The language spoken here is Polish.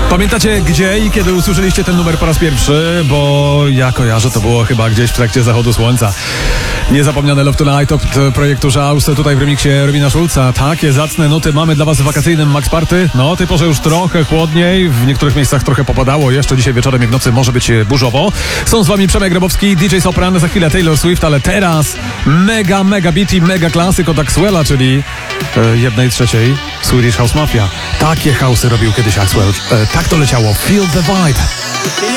Pamiętacie gdzie i kiedy usłyszeliście ten numer po raz pierwszy? Bo ja kojarzę, to było chyba gdzieś w trakcie zachodu słońca. Niezapomniane Love Tonight od projektu Żaus, tutaj w remiksie Robina Schulza. Takie zacne nuty mamy dla was w wakacyjnym Max Party. No, tej porze już trochę chłodniej, w niektórych miejscach trochę popadało. Jeszcze dzisiaj wieczorem i w nocy może być burzowo. Są z wami Przemek Grabowski, DJ Sopran, za chwilę Taylor Swift, ale teraz mega beat i mega klasyk od Axwella, czyli 1/3 Swedish House Mafia. Takie house'y robił kiedyś Axwell. Tak to leciało. Feel the vibe.